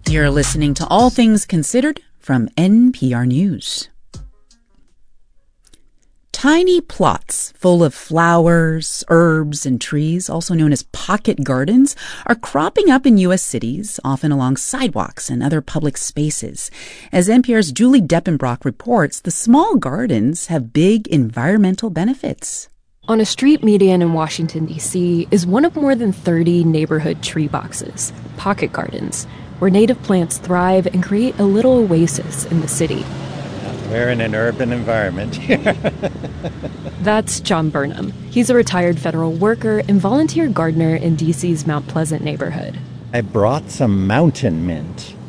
You're listening to All Things Considered from NPR News. Tiny plots full of flowers, herbs, and trees, also known as pocket gardens, are cropping up in U.S. cities, often along sidewalks and other public spaces. As NPR's Julie Deppenbrock reports, the small gardens have big environmental benefits. On a street median in Washington, D.C., is one of more than 30 neighborhood tree boxes, pocket gardens, where native plants thrive and create a little oasis in the city. We're in an urban environment here. That's John Burnham. He's a retired federal worker and volunteer gardener in D.C.'s Mount Pleasant neighborhood. I brought some mountain mint.